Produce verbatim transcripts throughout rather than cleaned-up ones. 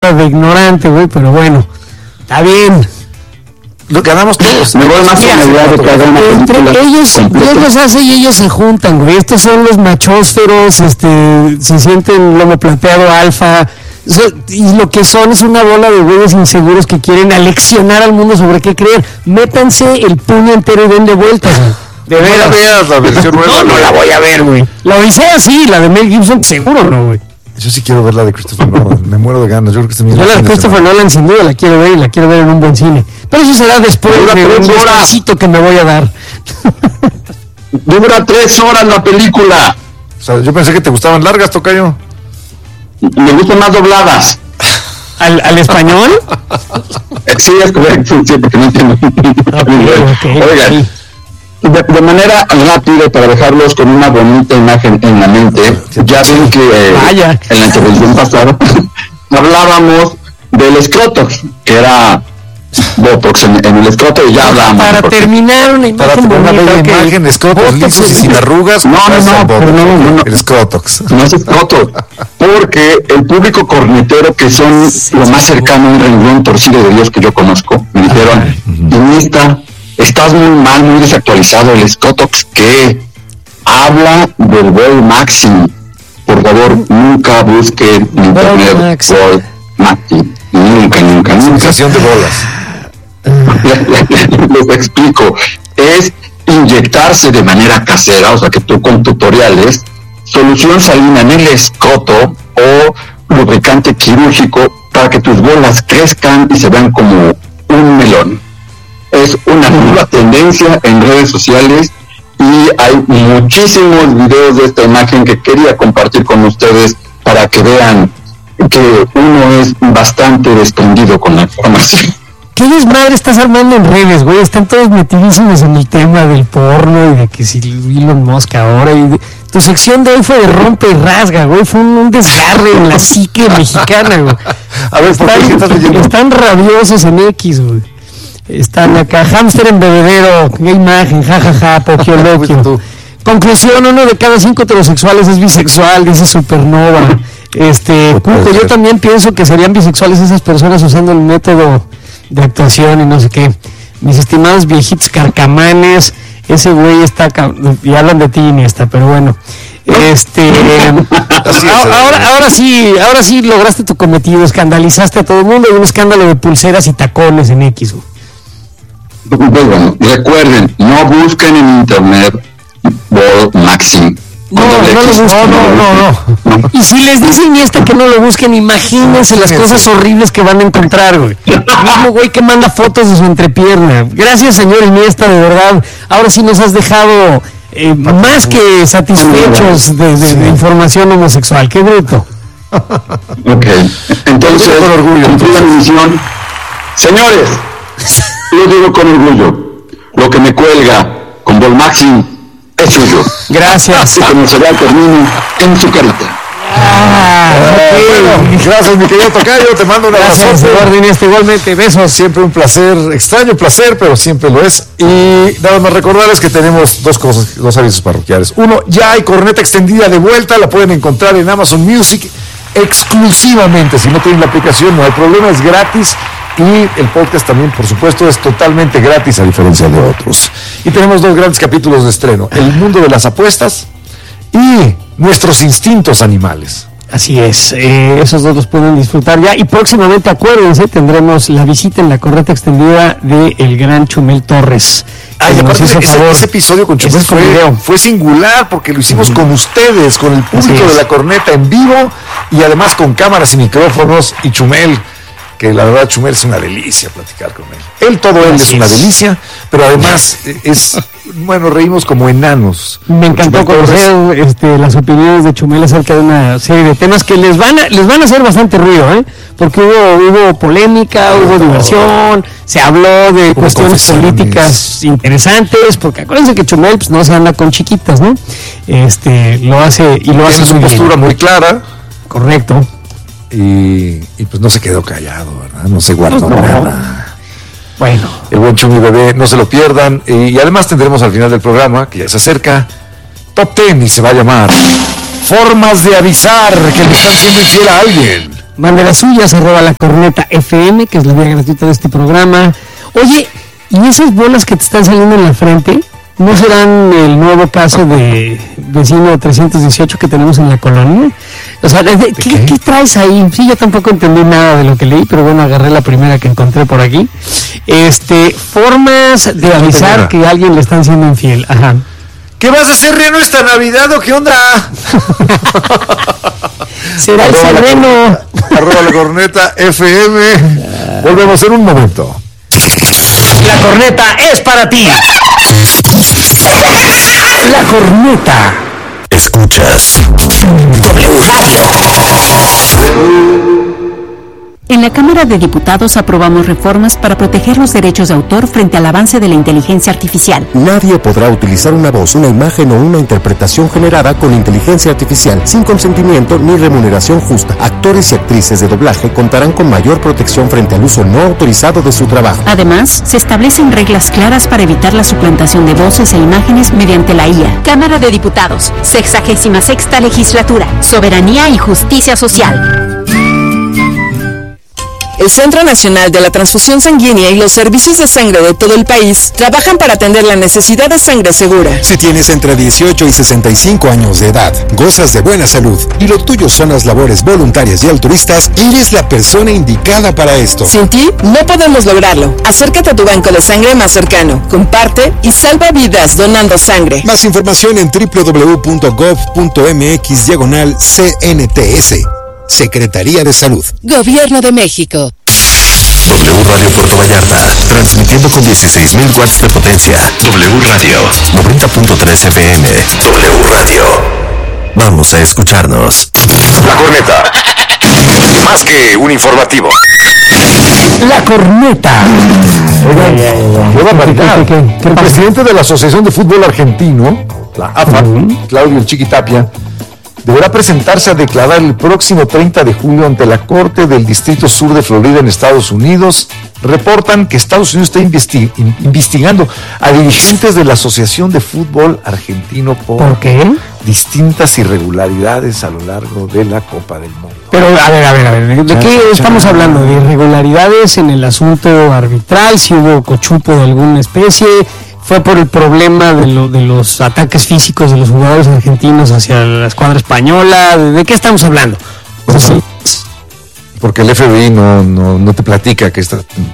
trata de ignorante, güey, pero bueno, está bien. Lo ganamos todos. Me voy más a la idea de que haga una película ellos, completa. Dios los hace y ellos se juntan, güey. Estos son los machósferos, este, se sienten lomo plateado alfa. O sea, y lo que son es una bola de güeyes inseguros que quieren aleccionar al mundo sobre qué creer. Métanse el puño entero y denle vueltas, güey. De veras, veas la versión nueva. No, no la voy a ver, güey. La Odisea sí, la de Mel Gibson seguro no, güey. Yo sí quiero ver la de Christopher Nolan, me muero de ganas. Yo creo que este mismo Yo la de Christopher Nolan sin duda la quiero ver y la quiero ver en un buen cine. Pero eso será después Dura de un descansito que me voy a dar. Dura tres horas la película. O sea, yo pensé que te gustaban largas, tocayo. Me gustan más dobladas. ¿Al, al español? Sí, es correcto, sí, porque no entiendo. Okay, okay, Oigan, okay. De, de manera rápida para dejarlos con una bonita imagen en la mente, ya ven que eh, en la intervención pasada hablábamos del escrotox, que era botox en, en el escroto y ya hablábamos. Para terminar una imagen Para tener una bella bonita, imagen, escrotos lisos y sin arrugas. No, no, no, pero no, no, no. El escrotox. No es escrotox, porque el público cornetero, que son lo más cercano a un renglón torcido de Dios que yo conozco, me dijeron, Iniesta, estás muy mal, muy desactualizado. El Scotox que habla del Vol Maxi. Por favor, nunca busquen en internet Vol Maxi. Nunca, nunca, nunca. Sensación de bolas. Les explico. Es inyectarse de manera casera, o sea que tú con tutoriales, solución salina en el escoto o lubricante quirúrgico para que tus bolas crezcan y se vean como un melón. Es una nueva tendencia en redes sociales y hay muchísimos videos de esta imagen que quería compartir con ustedes para que vean que uno es bastante desprendido con la información. ¿Qué desmadre estás armando en redes, güey? Están todos metidísimos en el tema del porno y de que si Elon Musk ahora. Y de... Tu sección de hoy fue de rompe y rasga, güey. Fue un, un desgarre en la psique mexicana, güey. A ver, ¿por están, qué estás leyendo? Están rabiosos en X, güey. Están acá, hámster en bebedero, qué imagen, jajaja, poquioloquio. Conclusión, uno de cada cinco heterosexuales es bisexual, dice Supernova. Este, Cuco, yo también pienso que serían bisexuales esas personas usando el método de actuación y no sé qué. Mis estimados viejitos carcamanes, ese güey está, y hablan de ti, Iniesta, pero bueno. Este, ahora, ahora sí, ahora sí lograste tu cometido, escandalizaste a todo el mundo y un escándalo de pulseras y tacones en X, güey. Bueno, recuerden, no busquen en internet Vol Maxi. No, no, lo busquen, no, no, no, no. Y si les dice Iniesta que no lo busquen, imagínense las cosas horribles que van a encontrar, güey. El mismo güey que manda fotos de su entrepierna. Gracias, señor Iniesta, de verdad. Ahora sí nos has dejado eh, más que satisfechos de, de, de información homosexual. Qué bruto. Ok, entonces, con orgullo, la misión. Señores, yo digo con orgullo, lo que me cuelga con Vol Maxi es suyo. Gracias. Y conocerá el término en su carita. Ah, okay. Bueno, gracias, mi querido tocayo. Te mando un abrazo. Gracias, igualmente. Besos. Siempre un placer, extraño placer, pero siempre lo es. Y nada más recordarles que tenemos dos cosas, dos avisos parroquiales. Uno, ya hay corneta extendida de vuelta, la pueden encontrar en Amazon Music exclusivamente. Si no tienen la aplicación, no hay problema, es gratis. Y el podcast también, por supuesto, es totalmente gratis a diferencia de otros. Y tenemos dos grandes capítulos de estreno: el mundo de las apuestas y nuestros instintos animales. Así es, eh, esos dos los pueden disfrutar ya. Y próximamente, acuérdense, tendremos la visita en la corneta extendida de el gran Chumel Torres. Ay, aparte ese, ese episodio con Chumel fue, fue singular porque lo hicimos uh-huh. con ustedes, con el público de la corneta en vivo y además con cámaras y micrófonos. Y Chumel, que la verdad Chumel es una delicia platicar con él. Él, todo él es una delicia, pero además es, bueno, reímos como enanos. Me encantó conocer este, las opiniones de Chumel acerca de una serie de temas que les van a, les van a hacer bastante ruido, ¿eh? Porque hubo, hubo polémica, hubo no, diversión, se habló de cuestiones políticas interesantes, porque acuérdense que Chumel pues, no se anda con chiquitas, ¿no? Este, lo hace y lo hace su postura muy clara. Correcto. Y, y pues no se quedó callado, ¿verdad? No se guardó no, nada. Bueno. El buen Chumi Bebé, no se lo pierdan. Y, y además tendremos al final del programa, que ya se acerca, Top Ten y se va a llamar Formas de avisar que le están siendo infiel a alguien. Mande las suyas, arroba la corneta F M, que es la vía gratuita de este programa. Oye, ¿y esas bolas que te están saliendo en la frente no serán el nuevo caso de vecino trescientos dieciocho que tenemos en la colonia? O sea, ¿qué, ¿qué? ¿qué traes ahí? Sí, yo tampoco entendí nada de lo que leí, pero bueno, agarré la primera que encontré por aquí. Este, formas de avisar que a alguien le están siendo infiel. Ajá. ¿Qué vas a hacer, Reno, esta Navidad o qué onda? Será el sereno. Arroba la corneta F M. Volvemos en un momento. La corneta es para ti. La corneta. Escuchas W Radio. En la Cámara de Diputados aprobamos reformas para proteger los derechos de autor frente al avance de la inteligencia artificial. Nadie podrá utilizar una voz, una imagen o una interpretación generada con inteligencia artificial sin consentimiento ni remuneración justa. Actores y actrices de doblaje contarán con mayor protección frente al uso no autorizado de su trabajo. Además, se establecen reglas claras para evitar la suplantación de voces e imágenes mediante la I A. Cámara de Diputados, sexagésima sexta legislatura, soberanía y justicia social. El Centro Nacional de la Transfusión Sanguínea y los servicios de sangre de todo el país trabajan para atender la necesidad de sangre segura. Si tienes entre dieciocho y sesenta y cinco años de edad, gozas de buena salud y lo tuyo son las labores voluntarias y altruistas, eres la persona indicada para esto. Sin ti, no podemos lograrlo. Acércate a tu banco de sangre más cercano, comparte y salva vidas donando sangre. Más información en doble u doble u doble u punto gov punto m x diagonal C N T S. Secretaría de Salud. Gobierno de México. W Radio Puerto Vallarta, transmitiendo con dieciséis mil watts de potencia. W Radio, noventa punto tres F M. W Radio. Vamos a escucharnos. La corneta. Más que un informativo. La corneta. Qué barbaridad. El presidente de la Asociación de Fútbol Argentino, la A F A, Claudio El Chiqui Tapia, deberá presentarse a declarar el próximo treinta de julio ante la Corte del Distrito Sur de Florida en Estados Unidos. Reportan que Estados Unidos está investi- investigando a dirigentes de la Asociación de Fútbol Argentino por, ¿Por qué? distintas irregularidades a lo largo de la Copa del Mundo. Pero, a ver, a ver, a ver, ¿de qué estamos hablando? ¿De irregularidades en el asunto arbitral? ¿Si hubo cochupo de alguna especie? ¿Fue por el problema de, lo, de los ataques físicos de los jugadores argentinos hacia la escuadra española? ¿De, de qué estamos hablando? Pues sí, porque el F B I no, no, no te platica que está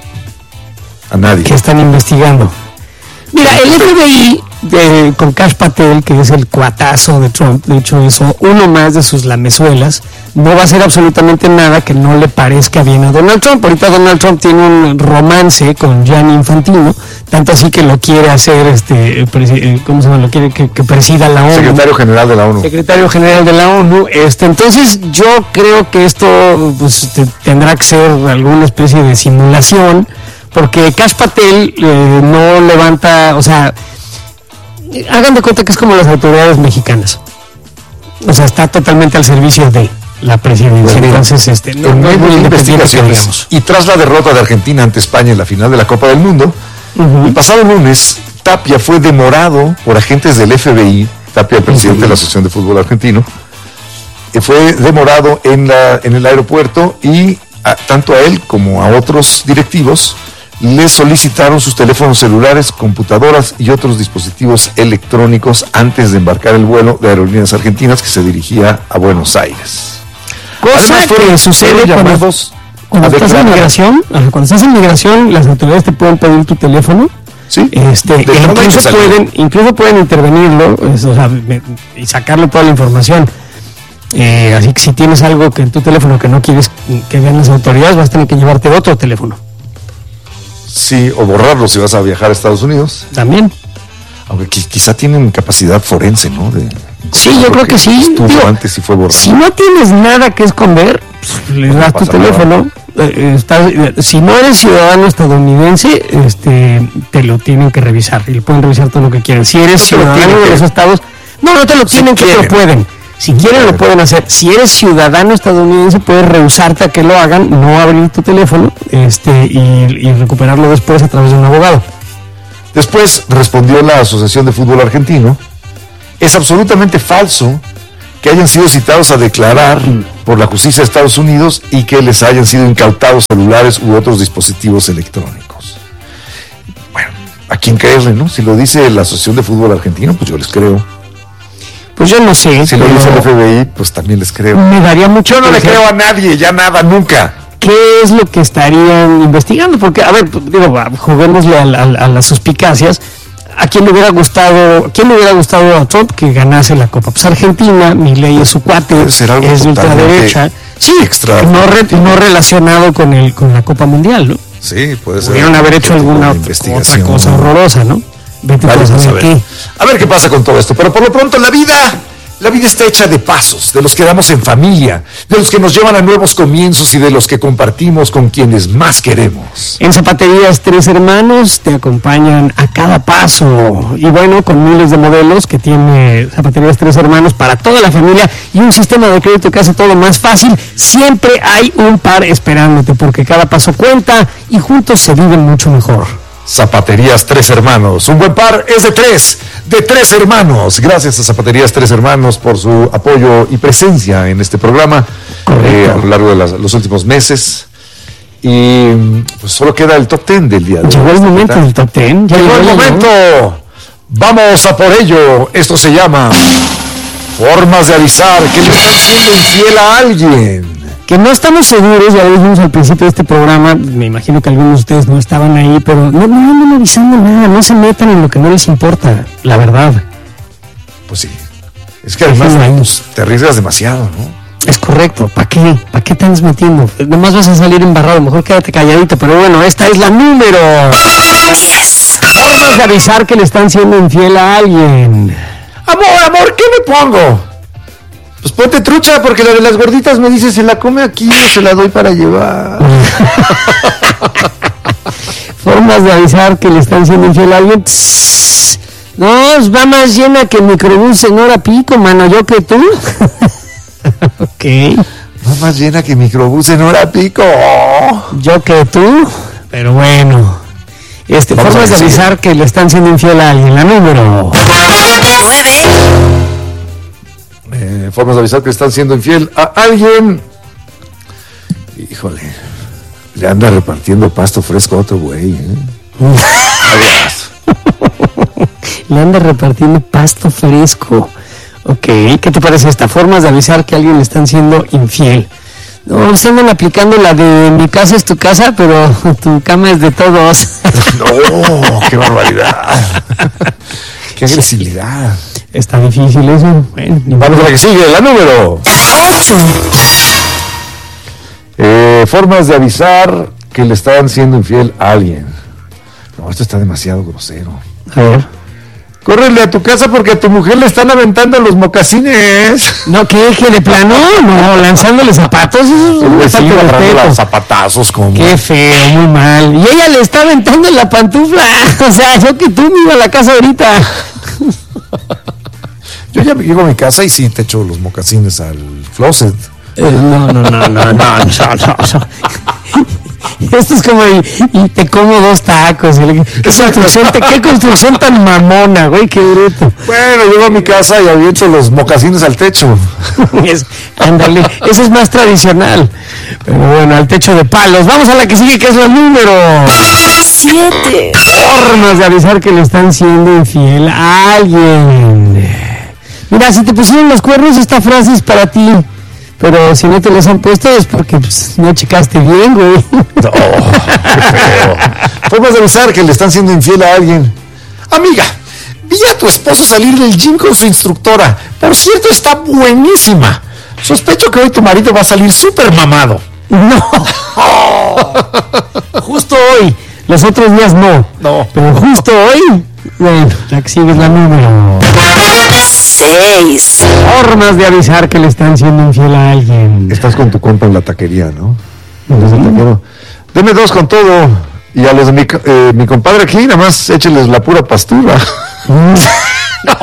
a nadie. Que están investigando. Mira, el F B I, de, con Kash Patel, que es el cuatazo de Trump, de hecho hizo uno más de sus lamezuelas, no va a hacer absolutamente nada que no le parezca bien a Donald Trump. Ahorita Donald Trump tiene un romance con Gianni Infantino, tanto así que lo quiere hacer, este, ¿cómo se llama? Lo quiere que, que presida la ONU. Secretario General de la ONU. Secretario General de la ONU. Este, entonces yo creo que esto pues, te, tendrá que ser alguna especie de simulación, porque Kash Patel eh, no levanta, o sea, hagan de cuenta que es como las autoridades mexicanas. O sea, está totalmente al servicio de la presidencia. Entonces, este, no, en no es medio muy de independiente que digamos. investigaciones y tras la derrota de Argentina ante España en la final de la Copa del Mundo, Uh-huh. el pasado lunes Tapia fue demorado por agentes del F B I. Tapia, el presidente uh-huh. de la Asociación de Fútbol Argentino, eh, fue demorado en, la, en el aeropuerto y a, tanto a él como a otros directivos le solicitaron sus teléfonos celulares, computadoras y otros dispositivos electrónicos antes de embarcar el vuelo de Aerolíneas Argentinas que se dirigía a Buenos Aires. Cosa que sucede cuando, cuando estás en migración, cuando estás en migración, las autoridades te pueden pedir tu teléfono. Sí. Este, e incluso pueden, incluso pueden intervenirlo, es, o sea, y sacarle toda la información. Eh, así que si tienes algo que en tu teléfono que no quieres que vean las autoridades, vas a tener que llevarte otro teléfono. Sí, o borrarlo si vas a viajar a Estados Unidos. También. Aunque quizá tienen capacidad forense, ¿no? De, sí, yo creo que sí. Estuvo Digo, antes y fue borrado. Si no tienes nada que esconder, pues, le das no tu teléfono. Eh, está, eh, si no eres ciudadano estadounidense, este, te lo tienen que revisar. Y pueden revisar todo lo que quieran. Si eres no ciudadano de los estados, no, no te lo tienen, si que te lo pueden. Si quieren lo pueden hacer. Si eres ciudadano estadounidense puedes rehusarte a que lo hagan, no abrir tu teléfono este, y, y recuperarlo después a través de un abogado. Después respondió la Asociación de Fútbol Argentino: es absolutamente falso que hayan sido citados a declarar por la justicia de Estados Unidos y que les hayan sido incautados celulares u otros dispositivos electrónicos. Bueno, ¿a quién creerle, no? Si lo dice la Asociación de Fútbol Argentino, pues yo les creo. Pues yo no sé. Si lo dice el F B I, pues también les creo. Me daría mucho. Yo no le creo a nadie, ya nada, nunca. ¿Qué es lo que estarían investigando? Porque, a ver, digo, juguémosle a, a, a las suspicacias. ¿A quién le hubiera gustado, a quién le hubiera gustado a Trump que ganase la Copa? Pues Argentina, Milei es su cuate, es de ultraderecha. Sí, extra. No, re, no relacionado con el con la Copa Mundial, ¿no? Sí, puede ser. Pudieron haber hecho alguna otra cosa horrorosa, ¿no? Vete vale, a, ver qué. a ver qué pasa con todo esto. Pero por lo pronto la vida, la vida está hecha de pasos, de los que damos en familia, de los que nos llevan a nuevos comienzos y de los que compartimos con quienes más queremos. En Zapaterías Tres Hermanos te acompañan a cada paso. Y bueno, con miles de modelos que tiene Zapaterías Tres Hermanos para toda la familia y un sistema de crédito que hace todo más fácil, siempre hay un par esperándote porque cada paso cuenta y juntos se viven mucho mejor. Zapaterías Tres Hermanos, un buen par es de tres, de tres hermanos. Gracias a Zapaterías Tres Hermanos por su apoyo y presencia en este programa eh, a lo largo de las, los últimos meses. Y pues solo queda el top ten del día de hoy. Llegó el momento del top ten. Llegó el momento. Vamos a por ello. Esto se llama formas de avisar que le están siendo infiel a alguien. Que no estamos seguros, ya lo dijimos al principio de este programa, me imagino que algunos de ustedes no estaban ahí, pero no, no andan avisando nada, no se metan en lo que no les importa, la verdad. Pues sí, es que además pues, te arriesgas demasiado, ¿no? Es correcto, ¿para qué? ¿Para qué te andas metiendo? Nomás vas a salir embarrado, mejor quédate calladito, pero bueno, esta es la número diez. Formas de avisar que le están siendo infiel a alguien. Amor, amor, ¿qué me pongo? Pues ponte trucha, porque la de las gorditas me dice, se la come aquí o se la doy para llevar. Formas de avisar que le están siendo infiel a alguien. Psss. No, va más llena que el microbús en hora pico, mano, yo que tú. Ok. Va más llena que el microbús en hora pico. Yo que tú, pero bueno. Este, Vamos formas de avisar que le están siendo infiel a alguien. La número nueve. Eh, formas de avisar que están siendo infiel a alguien. Híjole, le anda repartiendo pasto fresco a otro güey, ¿eh? Le anda repartiendo pasto fresco. Ok, ¿qué te parece esta? Formas de avisar que a alguien le están siendo infiel. No, se andan aplicando la de mi casa es tu casa, pero tu cama es de todos. No, qué barbaridad. Qué agresividad. Está difícil eso. Bueno, vamos a la que sigue, la número ocho. Eh, formas de avisar que le están siendo infiel a alguien. No, esto está demasiado grosero. A ver. Córrele a tu casa porque a tu mujer le están aventando los mocasines. No, ¿qué? ¿Que de plano? No, lanzándole zapatos. Eso es un falta de zapatazos como. Qué feo, muy mal. Y ella le está aventando la pantufla. O sea, yo que tú me iba a la casa ahorita. Yo ya llego a mi casa y sí te echo los mocasines al closet. Eh, no, no, no, no, no, no, no, no. Esto es como y, y te como dos tacos. ¿Qué construcción, ¿Qué construcción tan mamona, güey? Qué bruto. Bueno, llego a mi casa y aviento los mocasines al techo. Es, ándale, eso es más tradicional. Pero bueno, al techo de palos. Vamos a la que sigue, que es la número siete. Formas de avisar que le están siendo infiel a alguien. Mira, si te pusieron los cuernos, esta frase es para ti. Pero si no te los han puesto es porque pues, no checaste bien, güey. No, qué feo. Formas de avisar que le están siendo infiel a alguien. Amiga, vi a tu esposo salir del gym con su instructora. Por cierto, está buenísima. Sospecho que hoy tu marido va a salir súper mamado. No. Justo hoy. Los otros días no. No. Pero justo hoy. Bueno, la que sigue es la número seis. Formas de avisar que le están siendo infiel a alguien. Estás con tu compa en la taquería, ¿no? Entonces, uh-huh. taquero, deme dos con todo. Y a los de mi, eh, mi compadre aquí, nada más écheles la pura pastura. No.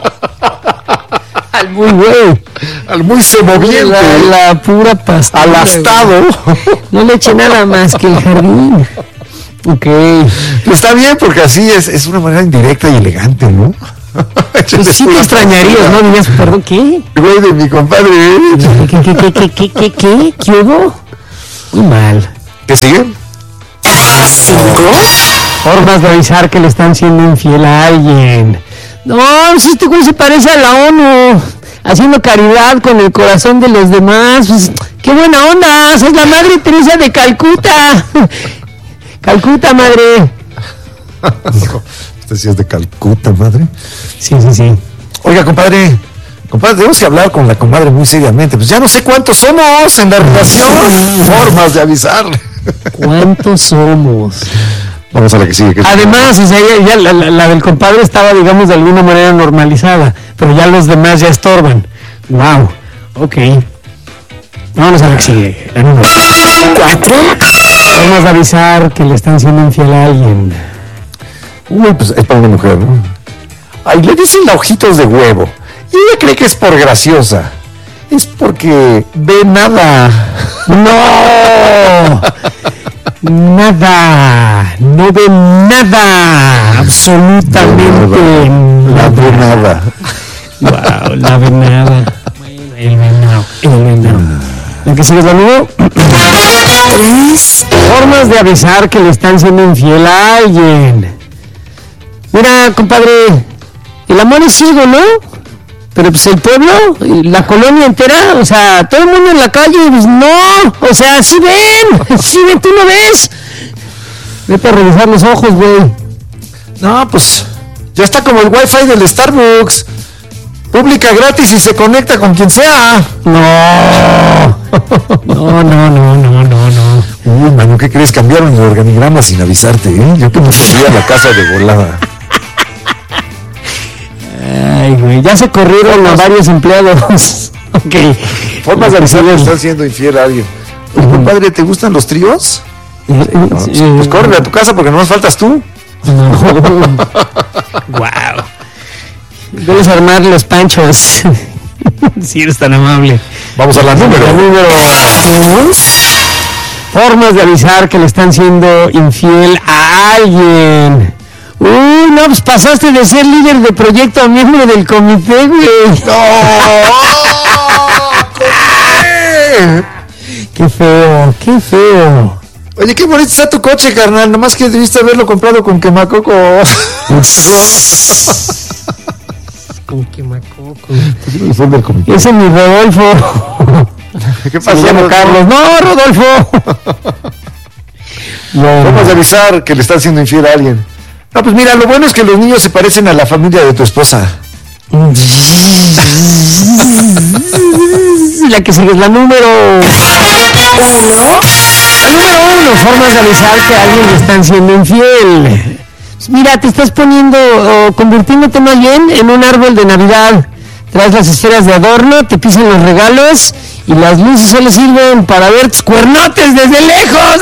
Al muy güey. Al muy semoviente. La, la pura pastura. Al astado. No le eche nada más que el jardín. Ok. Está bien porque así es, es una manera indirecta y elegante, ¿no? Pues sí te extrañarías, ¿no? Dirías, perdón, ¿qué? Güey de mi compadre. ¿Qué, qué, qué, qué, qué, qué, qué? ¿Qué hubo? Muy mal. ¿Qué sigue? ¿Cinco? Formas de avisar que le están siendo infiel a alguien. No, si este güey se parece a la ONU, haciendo caridad con el corazón de los demás. Pues, ¡qué buena onda! ¡Sos la Madre Teresa de Calcuta! ¡Calcuta, madre! Usted sí es de Calcuta, madre. Sí, sí, sí. Oiga, compadre, compadre, tenemos que hablar con la comadre muy seriamente. Pues ya no sé cuántos somos en la relación. Formas de avisar. ¿Cuántos somos? Vamos a la que sigue. Que Además, o sea, ya, ya la, la, la del compadre estaba, digamos, de alguna manera normalizada, pero ya los demás ya estorban. Wow, ok. Vamos a la que sigue. La número cuatro. Vamos a avisar que le están siendo infiel a alguien. Uy, pues es para una mujer, ¿no? Ay, le dicen la ojitos de huevo. Y ella cree que es por graciosa. Es porque ve nada. ¡No! Nada. No ve nada. Absolutamente nada. La ve nada. Wow, la ve nada. Bueno, el venado. El venado. ¿El que sigue saludo? Tres. Formas de avisar que le están siendo infiel a alguien. Mira, compadre, el amor es ciego, ¿no? Pero pues el pueblo, la colonia entera, o sea, todo el mundo en la calle, pues no, o sea, sí ven, sí ven, tú no ves. Vete a revisar los ojos, güey. No, pues ya está como el wifi del Starbucks. Publica gratis y se conecta con quien sea. No, no, no, no, no, no, no. Uy, mano, ¿qué crees? Cambiaron el organigrama sin avisarte, ¿eh? Yo que me salía a la casa de volada. Ay, güey, ya se corrieron a varios empleados. Ok. Formas de avisar que están siendo infiel a alguien. Oye, compadre, ¿te gustan los tríos? No, pues, pues córrele a tu casa porque nomás faltas tú. No. Wow. Debes armar los panchos. Si eres tan amable. Vamos a la número. La número dos. Formas de avisar que le están siendo infiel a alguien. Uy, no, pues pasaste de ser líder de proyecto a miembro del comité, güey. ¡No! ¡Qué feo, qué feo! Oye, qué bonito está tu coche, carnal. Nomás que debiste haberlo comprado con quemacocos. Con quemacocos. Ese es mi Rodolfo. ¿Qué pasó, Se llama Carlos? ¡No, Rodolfo! No. Vamos a avisar que le están siendo infiel a alguien. No, pues mira, lo bueno es que los niños se parecen a la familia de tu esposa. La que sigue es la número uno. La número uno, formas de avisar que a alguien le están siendo infiel. Mira, te estás poniendo, o convirtiéndote más bien en un árbol de Navidad. Traes las esferas de adorno, te pisan los regalos y las luces solo sirven para ver tus cuernotes desde lejos.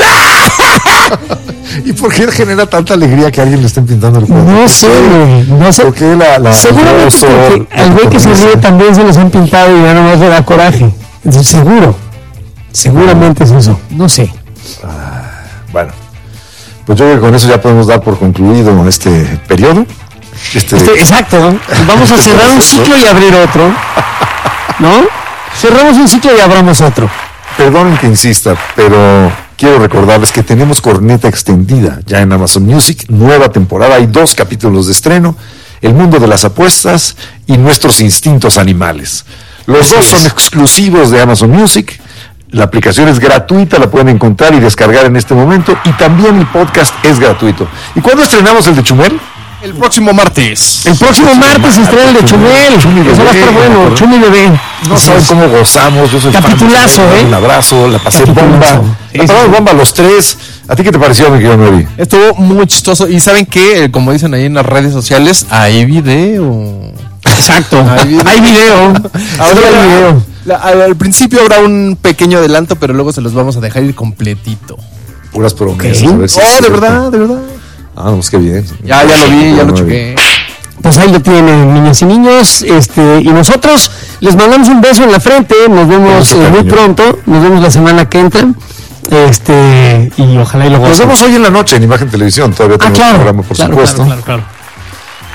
¿Y por qué genera tanta alegría que a alguien le estén pintando el cuerno? No sé, güey, no sé. ¿Por qué la, la, seguramente porque al güey que se ríe también se los han pintado y ya nomás le da coraje. Entonces, seguro, seguramente es eso, no sé. Ah, bueno, pues yo creo que con eso ya podemos dar por concluido este periodo. Este, este, exacto, vamos a cerrar un ciclo y abrir otro, ¿no? Cerramos un ciclo y abramos otro. Perdonen que insista, pero quiero recordarles que tenemos corneta extendida ya en Amazon Music, nueva temporada, hay dos capítulos de estreno, El mundo de las apuestas y Nuestros instintos animales. Los Así dos es. son exclusivos de Amazon Music, la aplicación es gratuita, la pueden encontrar y descargar en este momento, y también el podcast es gratuito. ¿Y cuándo estrenamos el de Chumel? El próximo martes. El próximo martes se estrena el de Chumel. Chumi Eso va a estar bueno. Chumi bebé. No saben cómo gozamos. Yo soy capitulazo, fan, ¿eh? Un abrazo, la pasé Capitulazo. bomba. La pasamos bomba los tres. ¿A ti qué te pareció, mi querido Novi? Estuvo muy chistoso. Y ¿saben qué? Como dicen ahí en las redes sociales, hay video. Exacto. Hay video. Hay video. Ahora hay video. La, al, al principio habrá un pequeño adelanto, pero luego se los vamos a dejar ir completito. Puras promesas. ¿Qué? A ver si oh, de verdad, de verdad. Ah, pues qué bien. Ya, ya lo vi, ya lo chequé. Pues ahí lo tienen, niñas y niños, este, y nosotros les mandamos un beso en la frente, nos vemos eh, muy pronto, nos vemos la semana que entra, este, y ojalá y lo gocen. Nos vemos hoy en la noche en Imagen Televisión, todavía tenemos ah, claro, programa, por claro, supuesto. Claro, claro, claro.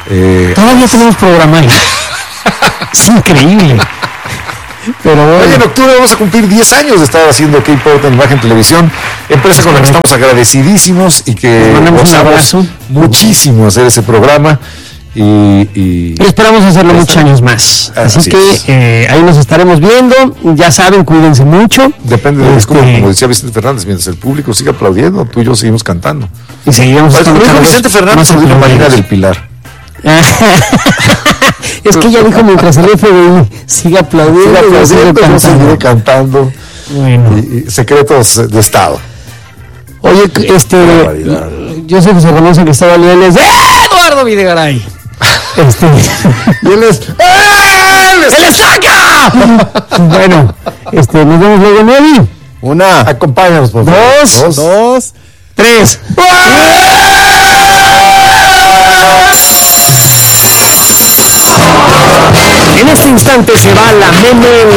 Eh, Todavía tenemos programa ahí. Es increíble. Pero bueno. Oye, en octubre vamos a cumplir diez años de estar haciendo K-Pop en Imagen Televisión, empresa con la que estamos agradecidísimos y que gozamos muchísimo hacer ese programa. Y, y, y esperamos hacerlo muchos años más. Así, Así que eh, ahí nos estaremos viendo. Ya saben, cuídense mucho. Depende de este... como, como decía Vicente Fernández, mientras el público siga aplaudiendo, tú y yo seguimos cantando. Y seguimos cantando. Pero Vicente Fernández sobre la Marina del Pilar. Es que ella dijo mientras el F B I sigue aplaudiendo, sigue aplaudiendo yo seguiré cantando. Bueno. Y, y secretos de Estado. Oye, este, yo sé que se conoce que estaba León, es Eduardo Videgaray. Este, y él es ¡él ¡se le saca! Bueno, este, nos vemos luego, Nelly. Una, acompáñanos por favor. Dos, dos, dos tres. En este instante se va la meme.